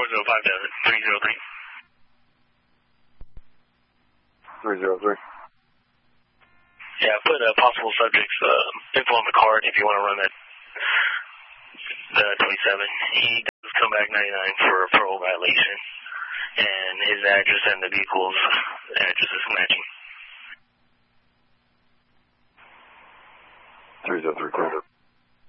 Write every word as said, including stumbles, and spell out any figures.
four zero five to three zero three. three zero three. Yeah, put uh, possible subjects uh, info on the card if you want to run that the twenty-seven. He does come back ninety-nine for a parole violation, and his address and the vehicle's address is matching. three zero three, clear.